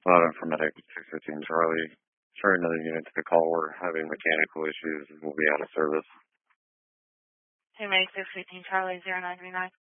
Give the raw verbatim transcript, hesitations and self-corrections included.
Cloud Informatics six fifteen Charlie. Sure, another unit to the call. We're having mechanical issues and we'll be out of service. Two May six fifteen Charlie zero nine three nine.